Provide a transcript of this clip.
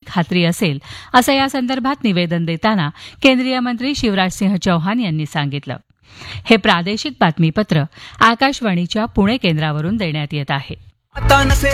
खात्री असेल असं यासंदर्भात निवेदन देताना केंद्रीय मंत्री शिवराजसिंह चौहान यांनी सांगितलं. हे प्रादेशिक बातमीपत्र आकाशवाणीच्या पुणे केंद्रावरून देण्यात येत आहे.